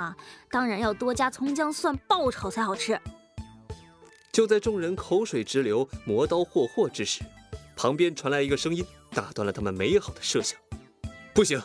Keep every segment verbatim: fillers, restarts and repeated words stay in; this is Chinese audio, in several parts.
嘛，当然要多加葱姜蒜爆炒才好吃。 就在众人口水直流、磨刀霍霍之时，旁边传来一个声音，打断了他们美好的设想。不行！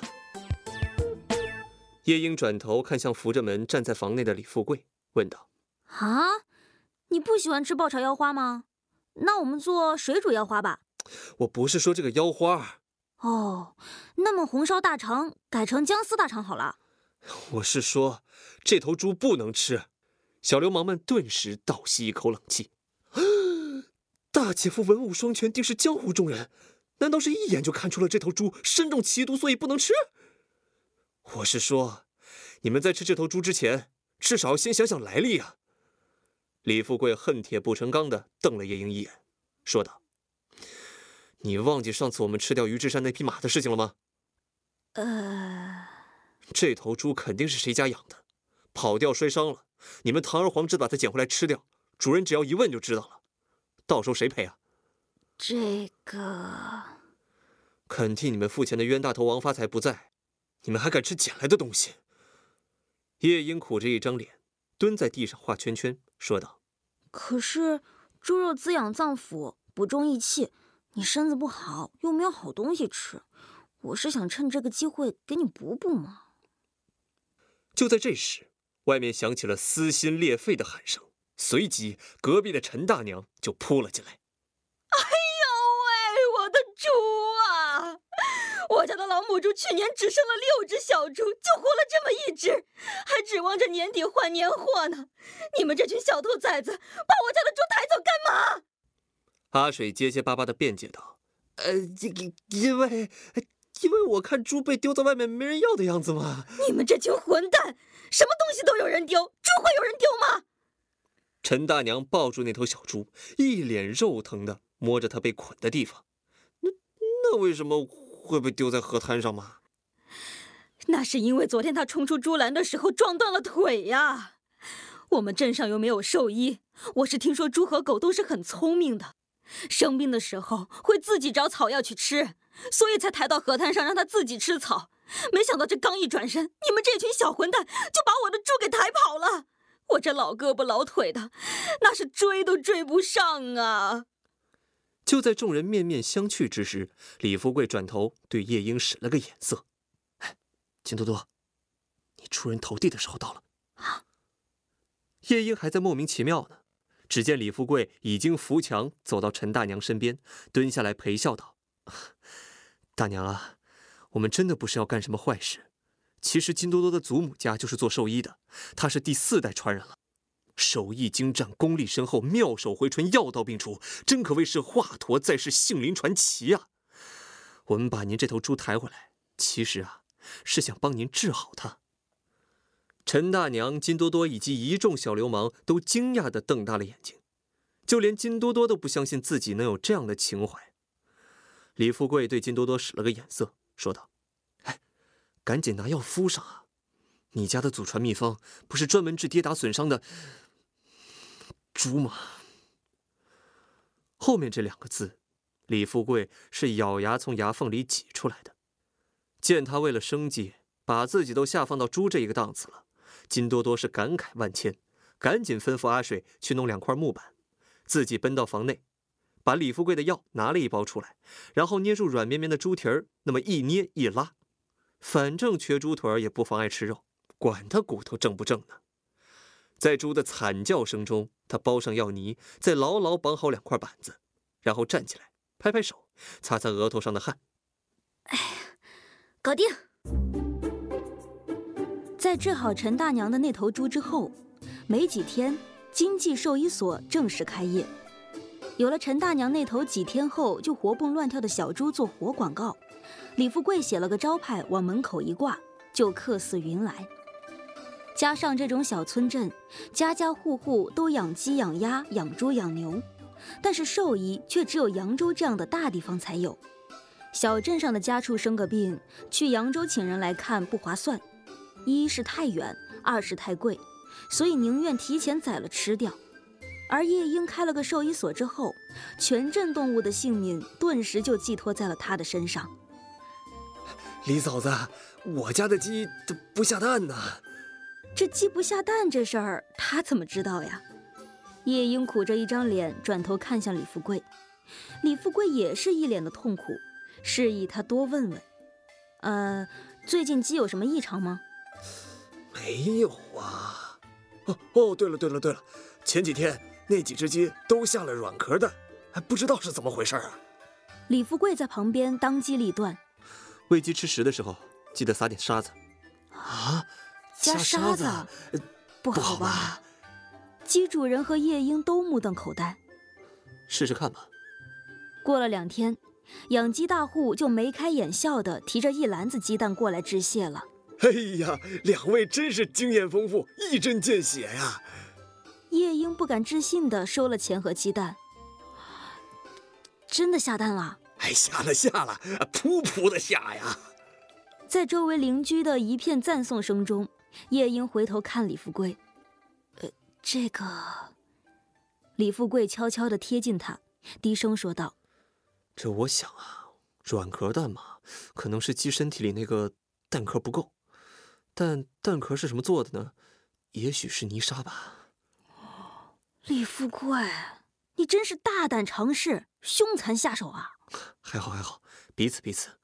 夜莺转头看向扶着门站在房内的李富贵，问道： 啊，你不喜欢吃爆炒腰花吗？那我们做水煮腰花吧。 我不是说这个腰花。 哦，那么红烧大肠改成姜丝大肠好了。 我是说，这头猪不能吃。小流氓们顿时倒吸一口冷气。大姐夫文武双全，定是江湖中人，难道是一眼就看出了这头猪身中奇毒，所以不能吃？我是说，你们在吃这头猪之前，至少要先想想来历啊！李富贵恨铁不成钢地瞪了叶英一眼，说道：你忘记上次我们吃掉于志山那匹马的事情了吗？ 呃， 这头猪肯定是谁家养的，跑掉摔伤了，你们堂而皇之把它捡回来吃掉，主人只要一问就知道了，到时候谁赔啊？ 这个肯替你们付钱的冤大头王发财不在，你们还敢吃捡来的东西？叶英苦着一张脸，蹲在地上画圈圈，说道： 可是猪肉滋养脏腑，补中益气，你身子不好，又没有好东西吃，我是想趁这个机会给你补补嘛。 就在这时，外面响起了撕心裂肺的喊声，随即隔壁的陈大娘就扑了进来。 哎呦喂，我的猪啊！我家的老母猪去年只生了六只小猪，就活了这么一只，还指望着年底换年货呢。你们这群小兔崽子，把我家的猪抬走干嘛？ 阿水结结巴巴地辩解道：呃，因因为因为我看猪被丢在外面没人要的样子嘛。 你们这群混蛋，什么东西都有人丢，猪会有人丢吗？ 陈大娘抱住那头小猪，一脸肉疼地摸着它被捆的地方。那那为什么会被丢在河滩上吗？ 那是因为昨天他冲出猪栏的时候撞断了腿呀。我们镇上又没有兽医，我是听说猪和狗都是很聪明的，生病的时候会自己找草药去吃，所以才抬到河滩上让它自己吃草。没想到这刚一转身，你们这群小混蛋就把我的猪给抬跑了。我这老胳膊老腿的，那是追都追不上啊！ 就在众人面面相觑之时，李富贵转头对叶英使了个眼色：“哎，金多多，你出人头地的时候到了。” 啊！ 叶英还在莫名其妙呢，只见李富贵已经扶墙走到陈大娘身边，蹲下来陪笑道：“大娘啊，我们真的不是要干什么坏事。其实金多多的祖母家就是做兽医的，他是第四代传人了。手艺精湛，功力深厚，妙手回春，药到病除，真可谓是华佗在世，杏林传奇啊！我们把您这头猪抬回来，其实啊，是想帮您治好它。”陈大娘、金多多以及一众小流氓都惊讶地瞪大了眼睛，就连金多多都不相信自己能有这样的情怀。李富贵对金多多使了个眼色，说道：“哎，赶紧拿药敷上啊！你家的祖传秘方不是专门治跌打损伤的猪吗？”后面这两个字，李富贵是咬牙从牙缝里挤出来的。见他为了生计，把自己都下放到猪这一个档次了，金多多是感慨万千，赶紧吩咐阿水去弄两块木板，自己奔到房内，把李富贵的药拿了一包出来，然后捏住软绵绵的猪蹄儿，那么一捏一拉，反正缺猪腿儿也不妨碍吃肉，管他骨头正不正呢。在猪的惨叫声中，他包上药泥，再牢牢绑好两块板子，然后站起来，拍拍手，擦擦额头上的汗。 哎，搞定！在治好陈大娘的那头猪之后，没几天，经济兽医所正式开业。有了陈大娘那头几天后就活蹦乱跳的小猪做活广告，李富贵写了个招牌往门口一挂，就客似云来。加上这种小村镇，家家户户都养鸡养鸭养猪养牛，但是兽医却只有扬州这样的大地方才有。小镇上的家畜生个病，去扬州请人来看不划算，一是太远，二是太贵，所以宁愿提前宰了吃掉。而夜莺开了个兽医所之后，全镇动物的性命顿时就寄托在了他的身上。 李嫂子，我家的鸡不下蛋呢。 这鸡不下蛋这事儿，他怎么知道呀？ 夜莺苦着一张脸，转头看向李富贵。李富贵也是一脸的痛苦，示意他多问问。呃，最近鸡有什么异常吗？ 没有啊。哦哦，对了对了对了，前几天那几只鸡都下了软壳蛋，还不知道是怎么回事啊。 李富贵在旁边当机立断： 喂鸡吃食的时候，记得撒点沙子。 啊， 加沙子， 呃、 不好吧？鸡主人和夜莺都目瞪口呆。 试试看吧。 过了两天，养鸡大户就眉开眼笑的提着一篮子鸡蛋过来致谢了。 哎呀，两位真是经验丰富，一针见血呀！ 夜莺不敢置信的收了钱和鸡蛋。真的下蛋了？ 哎，下了下了，噗噗的下呀！ 在周围邻居的一片赞颂声中，夜莺回头看李富贵。呃，这个……李富贵悄悄地贴近他，低声说道：“ 这我想啊，软壳蛋嘛，可能是鸡身体里那个蛋壳不够。但蛋壳是什么做的呢？也许是泥沙吧。” 李富贵，你真是大胆尝试，凶残下手啊！ 还好还好，彼此彼此。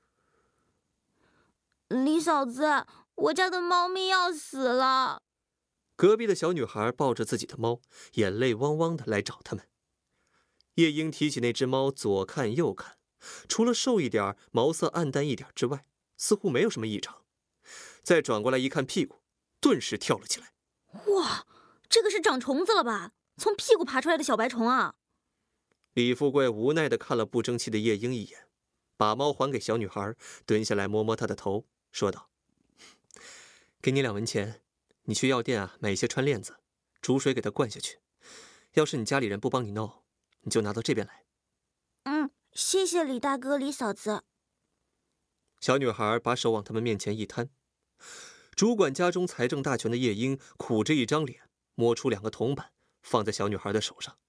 李嫂子，我家的猫咪要死了。 隔壁的小女孩抱着自己的猫，眼泪汪汪的来找他们。夜莺提起那只猫，左看右看，除了瘦一点、毛色暗淡一点之外，似乎没有什么异常。再转过来一看屁股，顿时跳了起来。 哇，这个是长虫子了吧？从屁股爬出来的小白虫啊！ 李富贵无奈地看了不争气的夜莺一眼，把猫还给小女孩，蹲下来摸摸她的头，说道：“给你两文钱，你去药店啊买一些穿链子，煮水给它灌下去。要是你家里人不帮你弄，你就拿到这边来。”“ 嗯，谢谢李大哥、李嫂子。” 小女孩把手往他们面前一摊。主管家中财政大权的夜莺苦着一张脸，摸出两个铜板，放在小女孩的手上。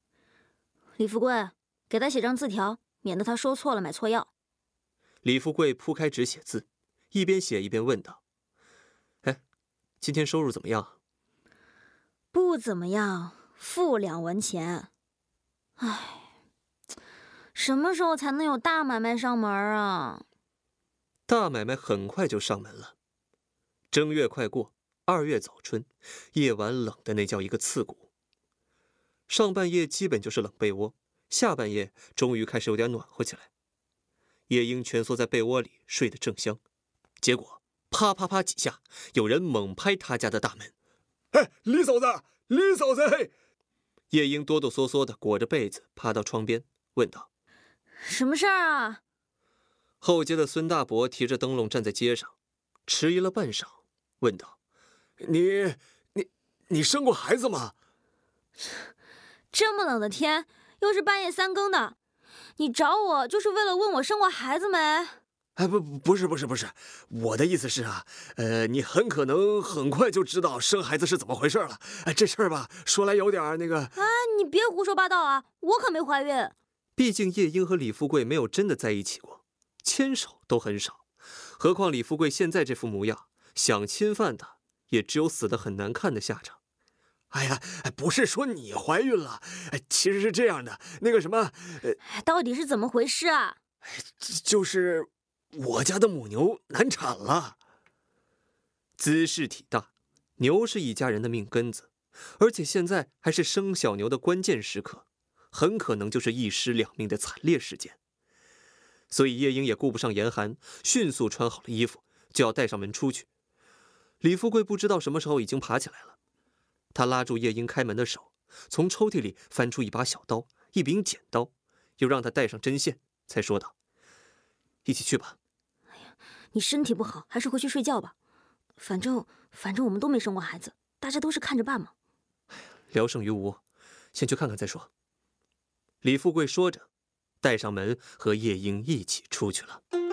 “李富贵，给他写张字条，免得他说错了买错药。” 李富贵铺开纸写字，一边写一边问道：“哎，今天收入怎么样？”“ 不怎么样，负两文钱。”“唉，什么时候才能有大买卖上门啊？” 大买卖很快就上门了。正月快过，二月早春，夜晚冷的那叫一个刺骨。上半夜基本就是冷被窝，下半夜终于开始有点暖和起来。夜莺蜷缩在被窝里睡得正香，结果啪啪啪几下，有人猛拍他家的大门。 “哎，李嫂子，李嫂子！” 夜莺哆哆嗦嗦地裹着被子趴到窗边，问道：“ 什么事儿啊？” 后街的孙大伯提着灯笼站在街上，迟疑了半晌，问道：“ 你、你、你生过孩子吗？”“ 这么冷的天，又是半夜三更的，你找我就是为了问我生过孩子没？”“ 哎，不，不是，不是，不是，我的意思是啊，呃，你很可能很快就知道生孩子是怎么回事了。哎，这事儿吧，说来有点那个…… 哎，你别胡说八道啊，我可没怀孕。” 毕竟夜莺和李富贵没有真的在一起过，牵手都很少，何况李富贵现在这副模样，想侵犯他，也只有死得很难看的下场。 哎呀，不是说你怀孕了，其实是这样的，那个什么， 呃，到底是怎么回事啊？ 就是我家的母牛难产了。 姿势体大，牛是一家人的命根子，而且现在还是生小牛的关键时刻，很可能就是一尸两命的惨烈事件。所以夜莺也顾不上严寒，迅速穿好了衣服，就要带上门出去。李富贵不知道什么时候已经爬起来了，他拉住夜莺开门的手，从抽屉里翻出一把小刀，一柄剪刀，又让他带上针线，才说道：“一起去吧。”“ 哎呀，你身体不好，还是回去睡觉吧。反正反正我们都没生过孩子，大家都是看着办嘛。”“ 聊胜于无，先去看看再说。”李富贵说着，带上门和夜莺一起出去了。